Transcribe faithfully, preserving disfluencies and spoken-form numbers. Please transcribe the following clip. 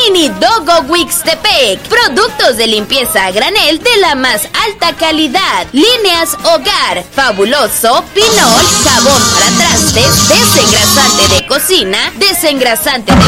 Mini Dogo Wixtepec. Productos de limpieza a granel de la más alta calidad. Líneas Hogar, Fabuloso, Pinol, jabón para trastes, desengrasante de cocina, desengrasante de